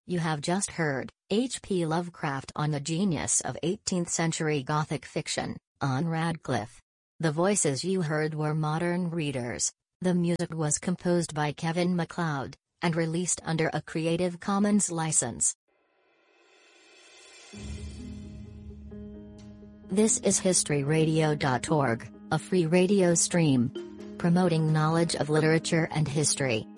You have just heard H.P. Lovecraft on the genius of 18th-century Gothic fiction, on Radcliffe. The voices you heard were modern readers. The music was composed by Kevin MacLeod, and released under a Creative Commons license. This is historyradio.org, a free radio stream promoting knowledge of literature and history.